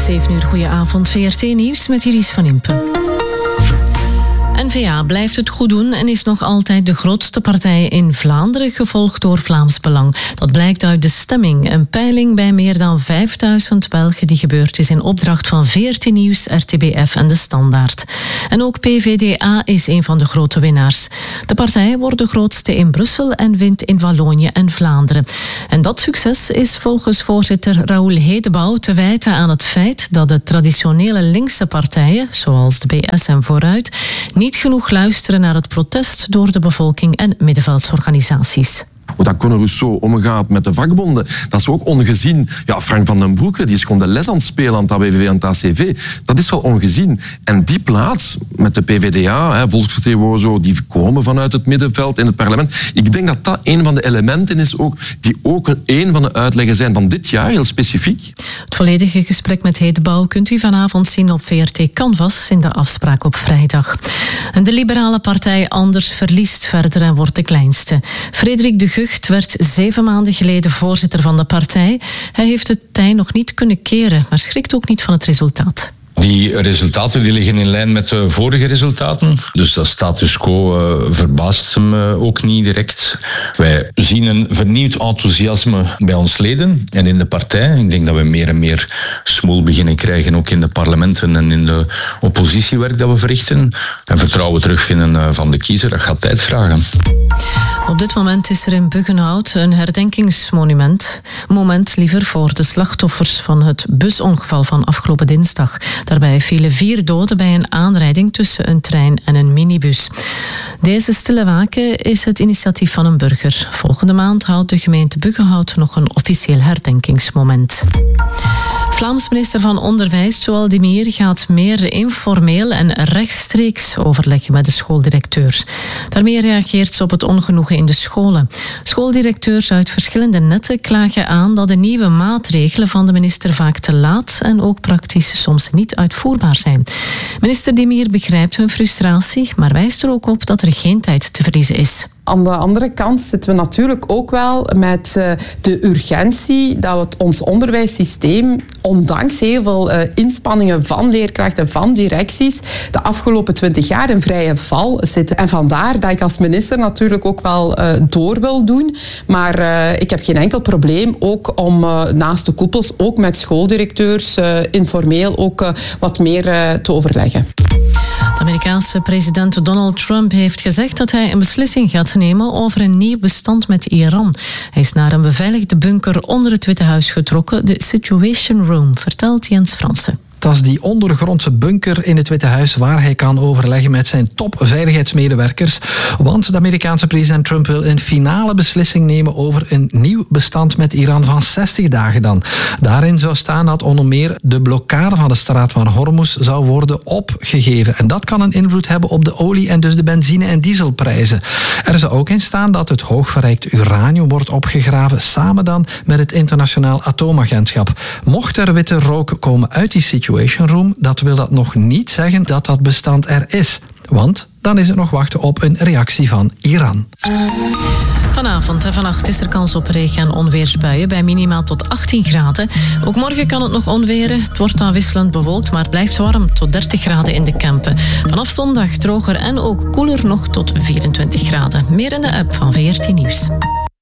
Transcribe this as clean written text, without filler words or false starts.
7 uur, goedenavond. VRT Nieuws met Iris van Impen. N-VA blijft het goed doen en is nog altijd de grootste partij in Vlaanderen, gevolgd door Vlaams Belang. Dat blijkt uit de stemming, een peiling bij meer dan 5000 Belgen die gebeurd is in opdracht van VRT Nieuws, RTBF en De Standaard. En ook PVDA is een van de grote winnaars. De partij wordt de grootste in Brussel en wint in Wallonië en Vlaanderen. En dat succes is volgens voorzitter Raoul Hedebouw te wijten aan het feit dat de traditionele linkse partijen, zoals de BS en Vooruit, niet genoeg luisteren naar het protest door de bevolking en middenveldsorganisaties. Hoe dat Conor Rousseau omgaat met de vakbonden, dat is ook ongezien. Ja, Frank van den Broeke, die is gewoon de les aan het spelen aan het AWV en het ACV. Dat is wel ongezien. En die plaats met de PVDA, volksvertegenwoordigers, die komen vanuit het middenveld in het parlement. Ik denk dat dat een van de elementen is ook, die ook een van de uitleggen zijn van dit jaar, heel specifiek. Het volledige gesprek met Hedebouw kunt u vanavond zien op VRT Canvas in de afspraak op vrijdag. En de liberale partij Anders verliest verder en wordt de kleinste. Frederik de Gucht werd 7 maanden geleden voorzitter van de partij. Hij heeft het tij nog niet kunnen keren, maar schrikt ook niet van het resultaat. Die resultaten die liggen in lijn met de vorige resultaten. Dus dat status quo verbaast hem ook niet direct. Wij zien een vernieuwd enthousiasme bij ons leden en in de partij. Ik denk dat we meer en meer smoel beginnen krijgen, ook in de parlementen en in de oppositiewerk dat we verrichten. En vertrouwen terugvinden van de kiezer, dat gaat tijd vragen. Op dit moment is er in Buggenhout een herdenkingsmonument. Moment liever voor de slachtoffers van het busongeval van afgelopen dinsdag. Daarbij vielen 4 doden bij een aanrijding tussen een trein en een minibus. Deze stille waken is het initiatief van een burger. Volgende maand houdt de gemeente Buggenhout nog een officieel herdenkingsmoment. Vlaams minister van Onderwijs, Joël de Mier, gaat meer informeel en rechtstreeks overleggen met de schooldirecteurs. Daarmee reageert ze op het ongenoegen in de scholen. Schooldirecteurs uit verschillende netten klagen aan dat de nieuwe maatregelen van de minister vaak te laat en ook praktisch soms niet uitvoerbaar zijn. Minister de Mier begrijpt hun frustratie, maar wijst er ook op dat er geen tijd te verliezen is. Aan de andere kant zitten we natuurlijk ook wel met de urgentie dat ons onderwijssysteem, ondanks heel veel inspanningen van leerkrachten, van directies, de afgelopen 20 jaar in vrije val zit. En vandaar dat ik als minister natuurlijk ook wel door wil doen. Maar ik heb geen enkel probleem ook om naast de koepels, ook met schooldirecteurs, informeel ook wat meer te overleggen. De Amerikaanse president Donald Trump heeft gezegd dat hij een beslissing gaat nemen over een nieuw bestand met Iran. Hij is naar een beveiligde bunker onder het Witte Huis getrokken, de Situation Room, vertelt Jens Fransen. Dat is die ondergrondse bunker in het Witte Huis waar hij kan overleggen met zijn topveiligheidsmedewerkers. Want de Amerikaanse president Trump wil een finale beslissing nemen over een nieuw bestand met Iran van 60 dagen dan. Daarin zou staan dat onder meer de blokkade van de straat van Hormuz zou worden opgegeven. En dat kan een invloed hebben op de olie- en dus de benzine- en dieselprijzen. Er zou ook in staan dat het hoogverrijkt uranium wordt opgegraven, samen dan met het internationaal atoomagentschap. Mocht er witte rook komen uit die Situation Room, dat wil dat nog niet zeggen dat dat bestand er is. Want dan is het nog wachten op een reactie van Iran. Vanavond en vannacht is er kans op regen- en onweersbuien bij minimaal tot 18 graden. Ook morgen kan het nog onweren. Het wordt dan wisselend bewolkt, maar blijft warm tot 30 graden in de Kempen. Vanaf zondag droger en ook koeler nog tot 24 graden. Meer in de app van VRT Nieuws.